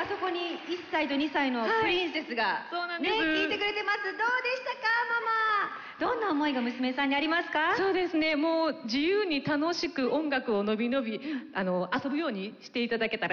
そこに1歳と2歳のプリンセスが、 そうなんです。 聞いてくれてます。どうでしたか、ママ。どんな思いが娘さんにありますか？ そうですね、もう自由に楽しく音楽をのびのび遊ぶようにしていただけたら